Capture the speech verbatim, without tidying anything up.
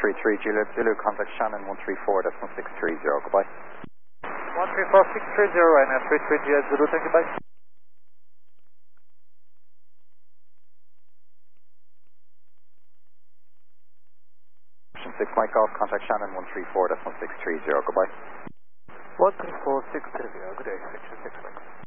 three three, Zulu, Zulu, contact Shannon one three four, decimal six three zero, goodbye. one three four six three zero, right now, three three G S Zulu, thank you, bye. six Mike Golf, contact Shannon one three four, decimal six three zero, goodbye. one three four six three zero, good day, six six Mike.